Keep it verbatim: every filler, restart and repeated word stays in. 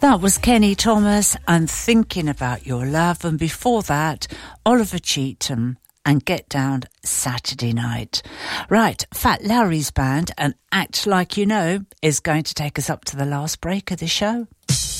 That was Kenny Thomas and Thinking About Your Love, and before that, Oliver Cheetham and Get Down Saturday Night. Right, Fat Larry's band and Act Like You Know is going to take us up to the last break of the show.